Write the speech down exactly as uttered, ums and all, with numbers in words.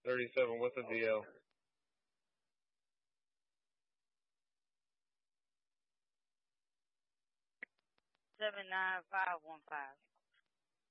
thirty-seven, what's the D L? Seven nine five one five.